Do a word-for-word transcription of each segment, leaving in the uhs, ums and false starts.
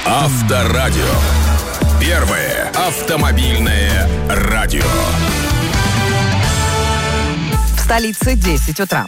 Авторадио. Первое автомобильное радио. В столице десять утра.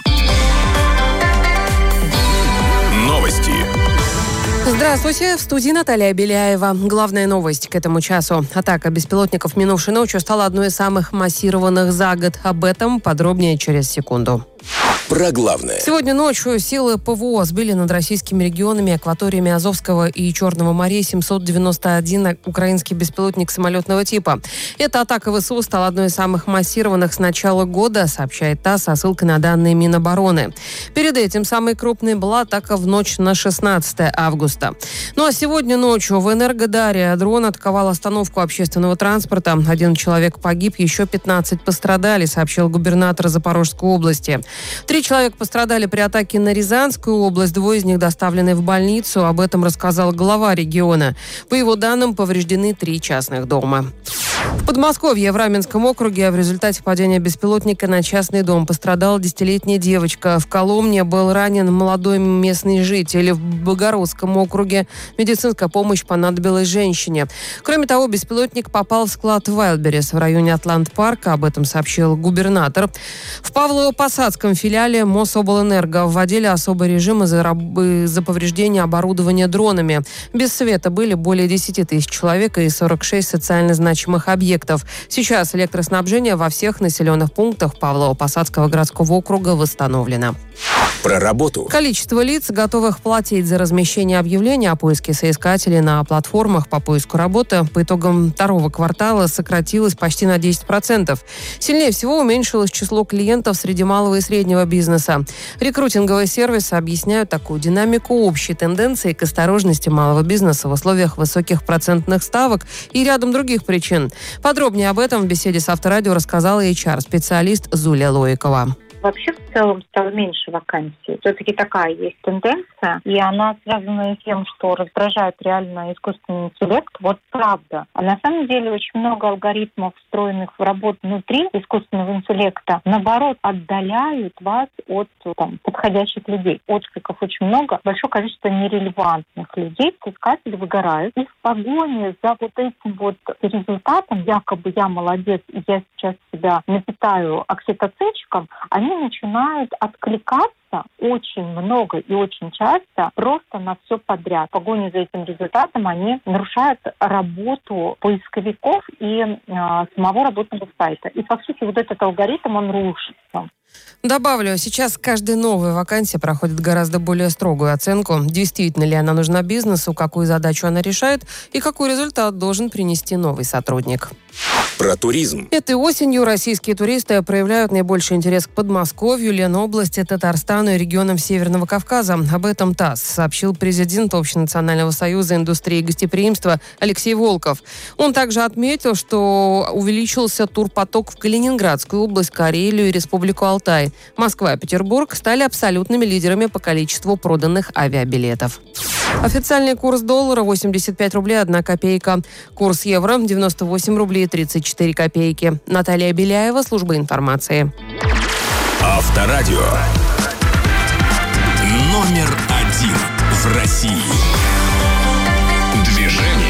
Новости. Здравствуйте, в студии Наталья Беляева. Главная новость к этому часу. Атака беспилотников минувшей ночью стала одной из самых массированных за год. Об этом подробнее через секунду. Про главное. Сегодня ночью силы ПВО сбили над российскими регионами, акваториями Азовского и Черного морей семьсот девяносто один украинский беспилотник самолетного типа. Эта атака ВСУ стала одной из самых массированных с начала года, сообщает ТАСС со ссылкой на данные Минобороны. Перед этим самой крупной была атака в ночь на шестнадцатое августа. Ну а сегодня ночью в Энергодаре дрон атаковал остановку общественного транспорта. Один человек погиб, еще пятнадцать пострадали, сообщил губернатор Запорожской области. Три человека пострадали при атаке на Рязанскую область, двое из них доставлены в больницу. Об этом рассказал глава региона. По его данным, повреждены три частных дома. В Подмосковье, в Раменском округе, в результате падения беспилотника на частный дом пострадала десятилетняя девочка. В Коломне был ранен молодой местный житель. В Богородском округе медицинская помощь понадобилась женщине. Кроме того, беспилотник попал в склад Вайлдберрис в районе Атлант-парка. Об этом сообщил губернатор. В Павлово-Посадском филиале Мособлэнерго вводили особый режим из-за, раб... из-за повреждения оборудования дронами. Без света были более десять тысяч человек и сорок шесть социально значимых объектов. Сейчас электроснабжение во всех населенных пунктах Павлово-Посадского городского округа восстановлено. Про работу. Количество лиц, готовых платить за размещение объявлений о поиске соискателей на платформах по поиску работы, по итогам второго квартала сократилось почти на десять процентов. Сильнее всего уменьшилось число клиентов среди малого и среднего бизнеса. Рекрутинговые сервисы объясняют такую динамику общей тенденции к осторожности малого бизнеса в условиях высоких процентных ставок и рядом других причин. Подробнее об этом в беседе с Авторадио рассказала эйч ар-специалист Зуля Лоикова. Вообще, в целом, стало меньше вакансий. Все-таки такая есть тенденция, и она связана с тем, что раздражает реально искусственный интеллект. Вот правда. А на самом деле очень много алгоритмов, встроенных в работу внутри искусственного интеллекта, наоборот, отдаляют вас от там, подходящих людей. Откликов очень много. Большое количество нерелевантных людей. Искатели выгорают. И в погоне за вот этим вот результатом, якобы я молодец, и я сейчас себя напитаю окситоцинчиком, они начинают откликаться очень много и очень часто просто на все подряд. В погоне за этим результатом они нарушают работу поисковиков и э, самого работного сайта. И, по сути, вот этот алгоритм, он рушится. Добавлю, сейчас каждая новая вакансия проходит гораздо более строгую оценку, действительно ли она нужна бизнесу, какую задачу она решает и какой результат должен принести новый сотрудник. Про туризм. Этой осенью российские туристы проявляют наибольший интерес к Подмосковью, Ленобласти, Татарстану и регионам Северного Кавказа. Об этом ТАСС сообщил президент Общенационального союза индустрии гостеприимства Алексей Волков. Он также отметил, что увеличился турпоток в Калининградскую область, Карелию и Республику Алтай. Москва и Петербург стали абсолютными лидерами по количеству проданных авиабилетов. Официальный курс доллара восемьдесят пять рублей одна копейка. Курс евро девяносто восемь рублей тридцать четыре копейки. Наталья Беляева, служба информации. Авторадио. Номер один в России.